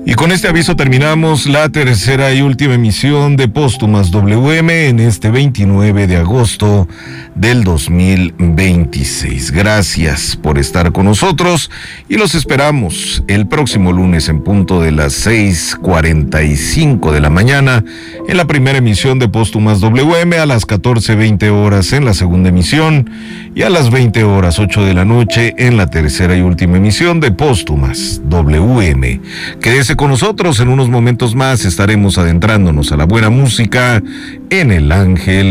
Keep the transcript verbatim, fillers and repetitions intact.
Y con este aviso terminamos la tercera y última emisión de Póstumas W M en este veintinueve de agosto del dos mil veintiséis. Gracias por estar con nosotros y los esperamos el próximo lunes en punto de las seis cuarenta y cinco de la mañana en la primera emisión de Póstumas W M, a las catorce veinte horas en la segunda emisión y a las veinte horas ocho de la noche en la tercera y última emisión de Póstumas W M. Quédese con nosotros, en unos momentos más estaremos adentrándonos a la buena música en El Ángel